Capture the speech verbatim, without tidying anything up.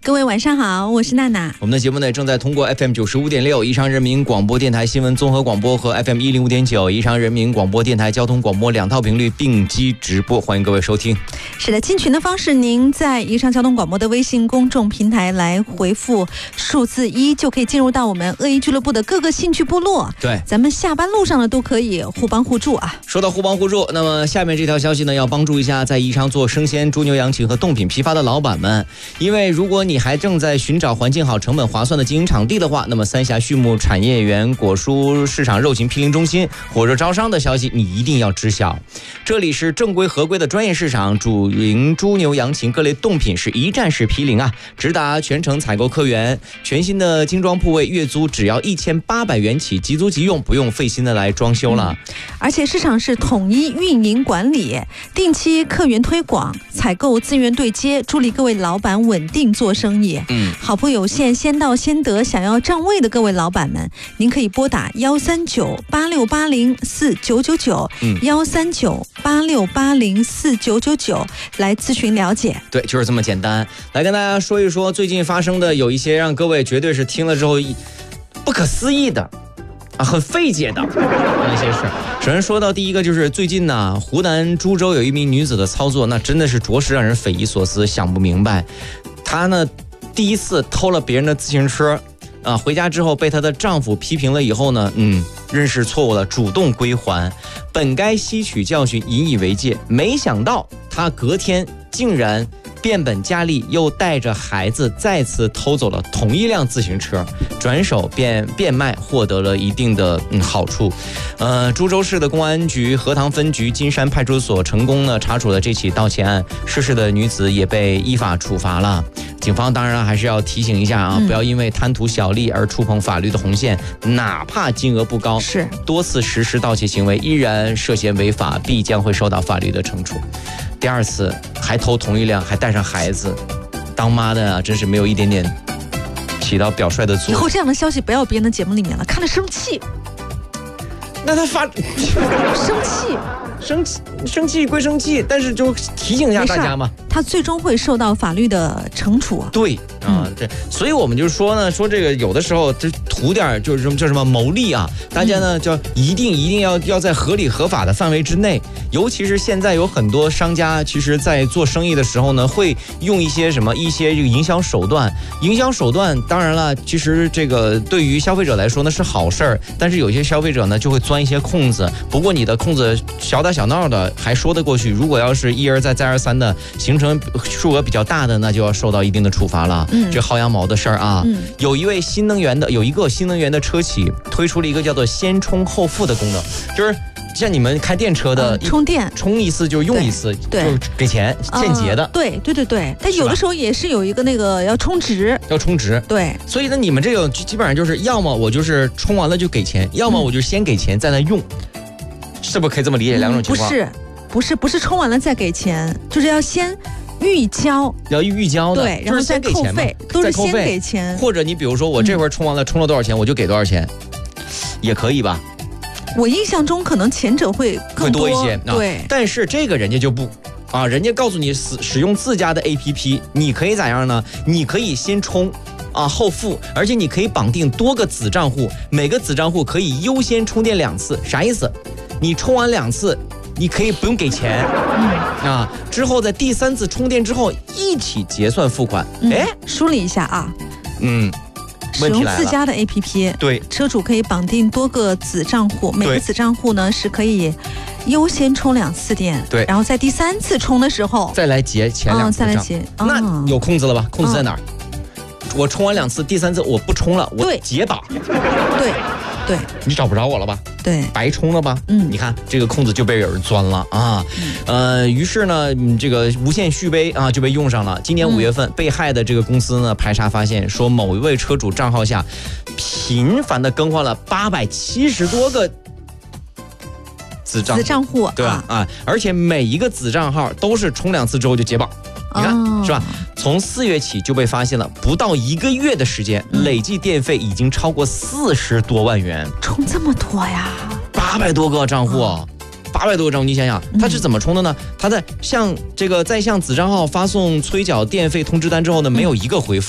各位晚上好，我是娜娜。 我们的节目呢正在通过 F M 九十五点六宜昌人民广播电台新闻综合广播和 F M 一零五点九宜昌人民广播电台交通广播两套频率并机直播，欢迎各位收听。 是的，进群的方式，您在宜昌交通广播的微信公众平台来回复数字一，就可以进入到我们恶意俱乐部的各个兴趣部落。 对， 咱们下班路上呢都可以互帮互助啊。 说到互帮互助，那么下面这条消息呢，要帮助一下在宜昌做生鲜、猪牛羊禽和冻品批发的老板们，因为如果你还正在寻找环境好、成本划算的经营场地的话，那么三峡畜牧产业园果蔬市场肉禽批零中心火热招商的消息，你一定要知晓。这里是正规合规的专业市场，主营猪牛羊禽各类冻品，是一站式批零啊，直达全程采购客源。全新的精装铺位，月租只要一千八百元起，即租即用，不用费心的来装修了。 嗯、而且市场是统一运营管理，定期客源推广，采购资源对接，助力各位老板稳定做生意。嗯，好铺有限，先到先得。想要占位的各位老板们，您可以拨打幺三九八六八零四九九九，幺三九八六八零四九九九来咨询了解。 对，就是这么简单。来跟大家说一说最近发生的有一些让各位绝对是听了之后不可思议的啊，很费解的那些事。首先说到第一个，就是最近呢，湖南株洲有一名女子的操作，那真的是着实让人匪夷所思，想不明白。她呢，第一次偷了别人的自行车，啊，回家之后被她的丈夫批评了以后呢，嗯，认识错误了，主动归还，本该吸取教训，引以为戒，没想到她隔天竟然变本加厉，又带着孩子再次偷走了同一辆自行车，转手便变卖，获得了一定的嗯好处。呃，株洲市的公安局荷塘分局金山派出所成功呢查处了这起盗窃案，涉事的女子也被依法处罚了。警方当然还是要提醒一下啊，嗯、不要因为贪图小利而触碰法律的红线，哪怕金额不高， 是多次实施盗窃行为依然涉嫌违法，必将会受到法律的惩处。第二次还偷同一辆，还带上孩子，当妈的啊，真是没有一点点起到表率的作用。 以后这样的消息不要编到节目里面了，看了生气。 那他发生气， 生气，生气归生气，但是就提醒一下大家嘛， 他最终会受到法律的惩处啊。 对啊，对，所以我们就说呢，说这个有的时候就图点就是什么叫什么牟利啊，大家呢就一定一定要要在合理合法的范围之内。尤其是现在有很多商家，其实在做生意的时候呢，会用一些什么一些这个营销手段。营销手段当然了，其实这个对于消费者来说呢是好事儿，但是有些消费者呢就会钻一些空子。不过你的空子小打小闹的还说得过去，如果要是一而再再而三的形成数额比较大的，那就要受到一定的处罚了。嗯，这薅羊毛的事儿啊，嗯、有一位新能源的有一个新能源的车企推出了一个叫做先充后付的功能，就是像你们开电车的、 嗯、充电充一次就用一次， 对， 就给钱现结的、 呃。对对对对，但有的时候也是有一个那个要充值， 要充值。 对， 所以呢，你们这个基本上就是要么我就是充完了就给钱，要么我就先给钱再来用，嗯、是不是可以这么理解两种情况？ 嗯、不是，不是，不是充完了再给钱，就是要先预交， 要预交的， 对，然后再扣费，都是先给钱。 或者你比如说我这会儿充完了，充了多少钱我就给多少钱，也可以吧？ 我印象中可能前者会更多会多一些， 对、 啊。但是这个人家就不啊，人家告诉你使使用自家的 A P P， 你可以咋样呢？你可以先充啊后付，而且你可以绑定多个子账户，每个子账户可以优先充电两次。啥意思？你充完两次，你可以不用给钱，嗯、啊，之后在第三次充电之后一起结算付款。哎、嗯， 梳理一下啊， 嗯。 使用自家的 A P P， 对， 车主可以绑定多个子账户，每个子账户呢是可以优先充两次电， 对， 然后在第三次充的时候再来结前两次账， 哦、再来结， 哦、那有空子了吧？空子在哪儿？哦、我充完两次，第三次我不充了，我结吧。 对。对， 你找不着我了吧？ 对， 白充了吧？嗯，你看这个空子就被有人钻了啊。嗯、呃，于是呢，这个无限续杯啊就被用上了。今年五月份，嗯、被害的这个公司呢排查发现，说某一位车主账号下频繁的更换了八百七十多个子账子账户， 对吧？啊，而且每一个子账号都是充两次之后就解绑。你看、哦、是吧？从四月起就被发现了，不到一个月的时间，嗯、累计电费已经超过四十多万元， 充这么多呀？ 八百多个账户，哦、八百多个账户，你想想，他是怎么充的呢？他在向这个在向子账号发送催缴电费通知单之后呢，没有一个回复。